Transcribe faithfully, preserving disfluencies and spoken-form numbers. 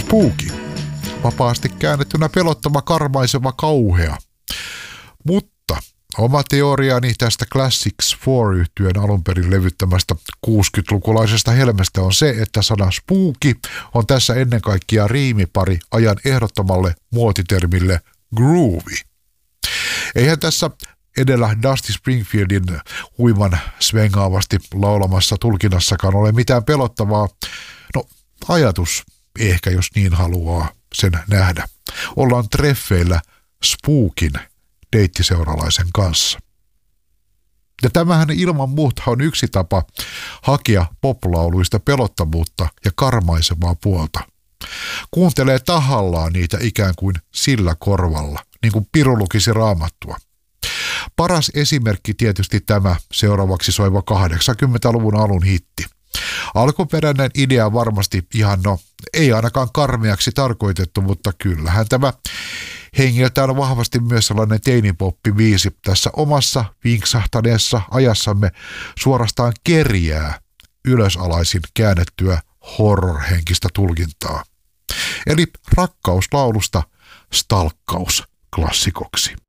Spooky. Vapaasti käännettynä pelottava, karmaiseva, kauhea. Mutta oma teoriani tästä Classics neljä-yhtyeen alun perin levyttämästä kuusikymmentälukulaisesta helmestä on se, että sana spooky on tässä ennen kaikkea riimipari ajan ehdottomalle muotitermille groovy. Eihän tässä edellä Dusty Springfieldin huiman svengaavasti laulamassa tulkinnassakaan ole mitään pelottavaa. No, ajatus ehkä, jos niin haluaa sen nähdä. Ollaan treffeillä Spookin deittiseuralaisen kanssa. Ja tämähän ilman muuta on yksi tapa hakea poplauluista pelottavuutta ja karmaisevaa puolta. Kuuntelee tahallaan niitä ikään kuin sillä korvalla, niin kuin piru lukisi Raamattua. Paras esimerkki tietysti tämä seuraavaksi soiva kahdeksankymmentäluvun alun hitti. Alkuperäinen idea varmasti ihan no, ei ainakaan karmeaksi tarkoitettu, mutta kyllähän tämä hengeltään vahvasti myös sellainen teinipoppiviisi tässä omassa vinksahtaneessa ajassamme suorastaan kerjää ylösalaisin käännettyä horror-henkistä tulkintaa. Eli rakkauslaulusta stalkkaus klassikoksi.